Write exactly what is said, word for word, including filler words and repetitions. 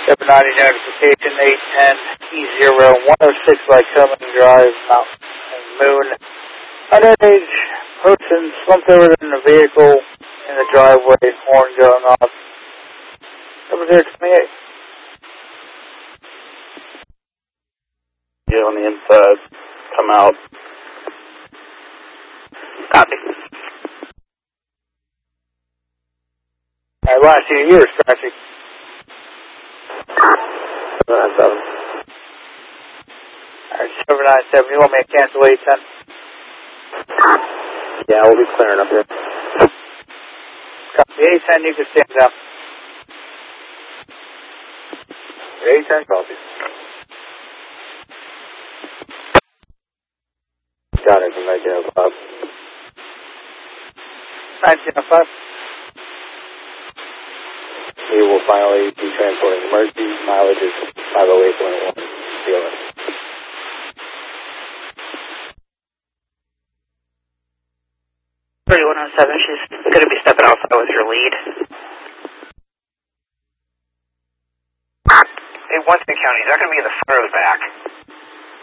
seven ninety notification, eight ten E zero one oh six Lycoming Drive, Mountain Moon. Underage person slumped over in the vehicle in the driveway, horn going off. Over there, twenty-eight. Get on the inside, come out. Copy. Alright, last year, you were scratching. seven nine seven. Alright, seven nine seven, you want me to cancel eight ten? Yeah, we'll be clearing up here. Copy, eight ten, you can stand up. eight ten, copy. Got it from nineteen oh five. nineteen oh five. We will finally be transporting emergency. Mileage is five oh eight point one. Feel it. thirty-one oh seven, she's going to be stepping outside with your lead. Hey, Winston County, is that going to be in the front or the back?